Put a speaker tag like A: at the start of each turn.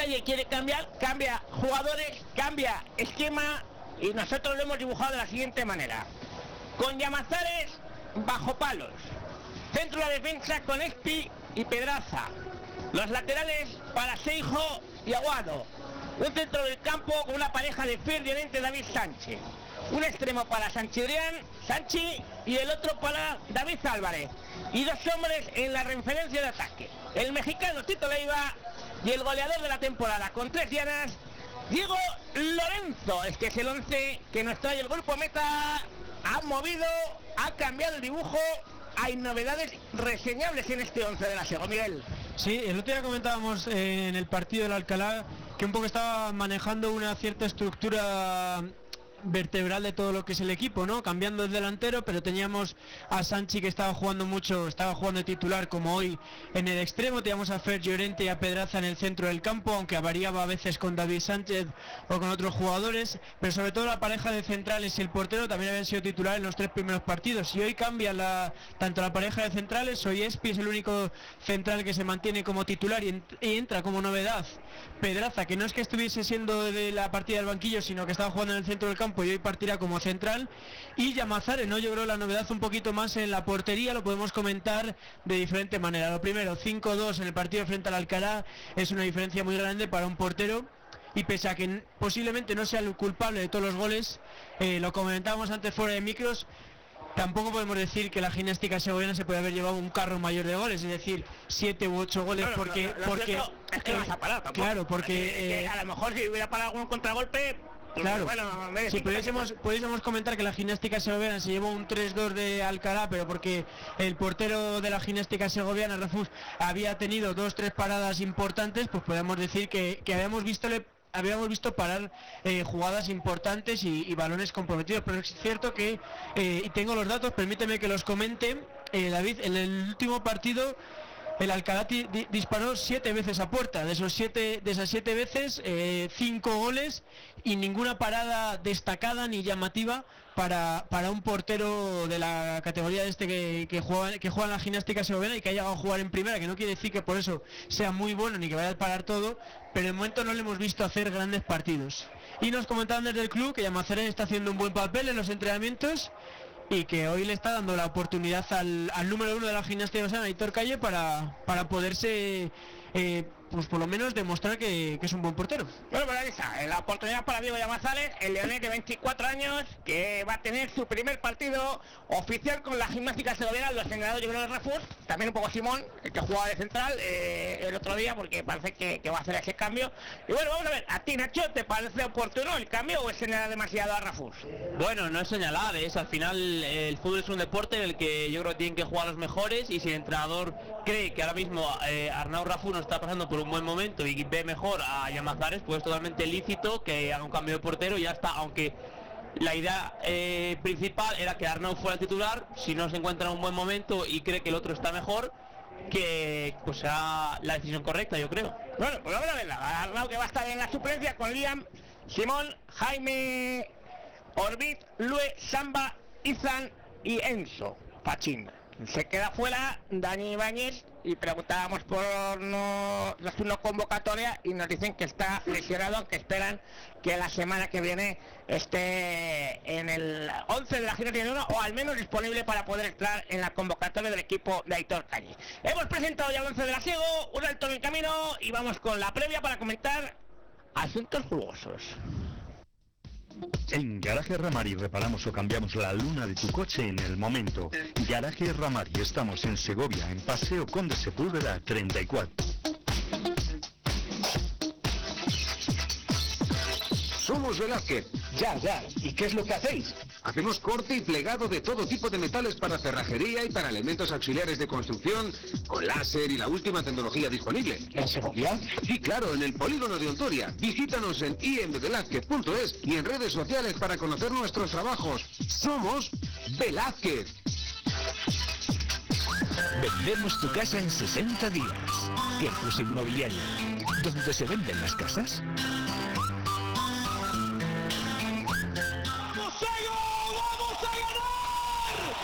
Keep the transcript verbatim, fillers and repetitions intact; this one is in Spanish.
A: Calle quiere cambiar, cambia jugadores, cambia esquema y nosotros lo hemos dibujado de la siguiente manera. Con Llamazares bajo palos, centro de la defensa con Espi y Pedraza, los laterales para Seijo y Aguado, un centro del campo con una pareja de Fer Llorente David Sánchez, un extremo para Sanchidrián, Sanchi y el otro para David Álvarez, y dos hombres en la referencia de ataque, el mexicano Tito Leiva y el goleador de la temporada con tres dianas, Diego Lorenzo. Es que es el once que nos trae el grupo Meta. Ha movido, ha cambiado el dibujo, hay novedades reseñables en este once de la Sego, Miguel.
B: Sí, el otro día comentábamos eh, en el partido del Alcalá que un poco estaba manejando una cierta estructura vertebral de todo lo que es el equipo, ¿no? Cambiando el delantero, pero teníamos a Sanchi que estaba jugando mucho, estaba jugando de titular como hoy en el extremo, teníamos a Fer Llorente y a Pedraza en el centro del campo, aunque variaba a veces con David Sánchez o con otros jugadores, pero sobre todo la pareja de centrales y el portero también habían sido titulares en los tres primeros partidos, y hoy cambia la, tanto la pareja de centrales. Hoy Espi es el único central que se mantiene como titular y, ent- y entra como novedad Pedraza, que no es que estuviese siendo de la partida del banquillo, sino que estaba jugando en el centro del campo y hoy partirá como central. Y Llamazares, ¿no? Yo creo la novedad un poquito más en la portería, lo podemos comentar de diferente manera. Lo primero, cinco dos en el partido frente al Alcalá, es una diferencia muy grande para un portero, y pese a que posiblemente no sea el culpable de todos los goles, eh, lo comentábamos antes fuera de micros, tampoco podemos decir que la gimnástica segoviana se puede haber llevado un carro mayor de goles, es decir, siete u ocho goles,
A: Claro,
B: porque...
A: lo, lo
B: porque
A: cierto es que no vas a parar tampoco.
B: Claro, porque...
A: Eh, a lo mejor si hubiera parado algún contragolpe...
B: Claro,
A: bueno,
B: si pudiésemos, pudiésemos comentar que la gimnástica segoviana se llevó un tres dos de Alcalá, pero porque el portero de la gimnástica segoviana, Rafús, había tenido dos tres paradas importantes, pues podemos decir que, que habíamos visto habíamos visto parar eh, jugadas importantes y, y balones comprometidos, pero es cierto que, eh, y tengo los datos, permíteme que los comente, eh, David, en el último partido el Alcalá di- disparó siete veces a puerta, de esos siete, de esas siete veces, eh, cinco goles y ninguna parada destacada ni llamativa para, para un portero de la categoría de este que, que juega que juega en la gimnástica segoviana y que ha llegado a jugar en primera, que no quiere decir que por eso sea muy bueno ni que vaya a parar todo, pero de momento no le hemos visto hacer grandes partidos. Y nos comentaban desde el club que Llamazares está haciendo un buen papel en los entrenamientos y que hoy le está dando la oportunidad al, al número uno de la gimnástica segoviana, Aitor Calle, para, para poderse eh, pues por lo menos demostrar que, que es un buen portero.
A: Bueno, pues ahí está, la oportunidad para Diego Llamazares, el leonés de veinticuatro años, que va a tener su primer partido oficial con la gimnástica segoviana. Lo ha señalado yo creo de Rafus, también un poco Simón, el que jugaba de central eh, el otro día, porque parece que, que va a hacer ese cambio. Y bueno, vamos a ver, a ti, Nacho, ¿te parece oportuno el cambio o es señalar demasiado a Rafus?
C: Bueno, no es señalar, es al final el fútbol es un deporte en el que yo creo que tienen que jugar los mejores, y si el entrenador cree que ahora mismo eh, Arnau Rafus no está pasando por un buen momento y ve mejor a Llamazares, pues es totalmente lícito que haga un cambio de portero y ya está, aunque la idea eh, principal era que Arnau fuera titular. Si no se encuentra en un buen momento y cree que el otro está mejor, que pues sea la decisión correcta, yo creo.
A: Bueno, pues vamos a verla. Arnau, que va a estar en la suplencia con Liam, Simón, Jaime, Orbit, Lue, Samba, Izan y Enzo Pachín. Se queda fuera Dani Ibáñez y preguntábamos por no, la no convocatoria y nos dicen que está lesionado, aunque esperan que la semana que viene esté en el once de la gimnástica uno o al menos disponible para poder estar en la convocatoria del equipo de Aitor Calle. Hemos presentado ya el once de la Sego, un alto en el camino y vamos con la previa para comentar asuntos jugosos.
D: En Garaje Ramari reparamos o cambiamos la luna de tu coche en el momento. Garaje Ramari, estamos en Segovia, en Paseo Conde Sepúlveda treinta y cuatro.
E: Somos Velázquez. Ya, ya. ¿Y qué es lo que hacéis? Hacemos corte y plegado de todo tipo de metales para cerrajería y para elementos auxiliares de construcción, con láser y la última tecnología disponible.
F: ¿En Segovia?
E: Sí, claro, en el polígono de Ontoria. Visítanos en i m velázquez punto es y en redes sociales para conocer nuestros trabajos. Somos Velázquez.
G: Vendemos tu casa en sesenta días. Tiempos Inmobiliario. ¿Dónde se venden las casas?